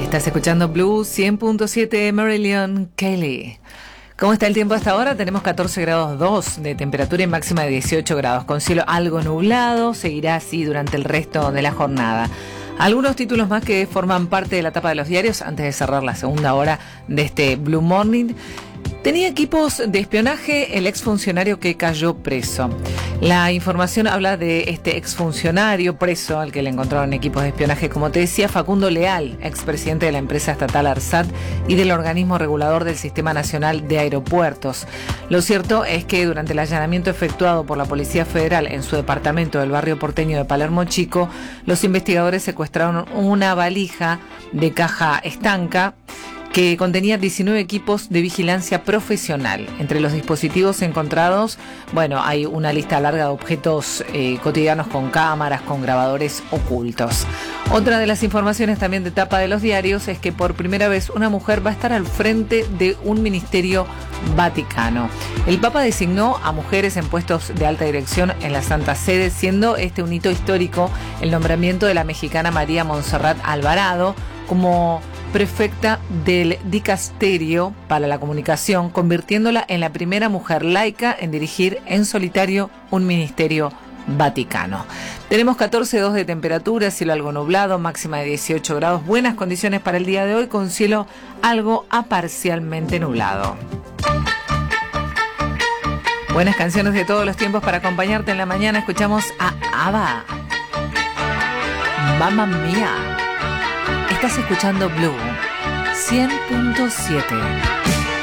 Estás escuchando Blue 100.7, Marilyn Kelly. ¿Cómo está el tiempo hasta ahora? Tenemos 14 grados 2 de temperatura y máxima de 18 grados, con cielo algo nublado. Seguirá así durante el resto de la jornada. Algunos títulos más que forman parte de la tapa de los diarios antes de cerrar la segunda hora de este Blue Morning. Tenía equipos de espionaje el exfuncionario que cayó preso. La información habla de este exfuncionario preso al que le encontraron equipos de espionaje, como te decía, Facundo Leal, expresidente de la empresa estatal ARSAT y del organismo regulador del Sistema Nacional de Aeropuertos. Lo cierto es que durante el allanamiento efectuado por la Policía Federal en su departamento del barrio porteño de Palermo Chico, los investigadores secuestraron una valija de caja estanca que contenía 19 equipos de vigilancia profesional. Entre los dispositivos encontrados, hay una lista larga de objetos cotidianos con cámaras, con grabadores ocultos. Otra de las informaciones también de tapa de los diarios es que por primera vez una mujer va a estar al frente de un ministerio vaticano. El Papa designó a mujeres en puestos de alta dirección en la Santa Sede, siendo este un hito histórico el nombramiento de la mexicana María Montserrat Alvarado como prefecta del Dicasterio para la Comunicación, convirtiéndola en la primera mujer laica en dirigir en solitario un ministerio vaticano. Tenemos 14,2 de temperatura, cielo algo nublado, máxima de 18 grados, buenas condiciones para el día de hoy con cielo algo a parcialmente nublado. Buenas canciones de todos los tiempos para acompañarte en la mañana. Escuchamos a ABBA. Mamma mía. Estás escuchando Blue 100.7.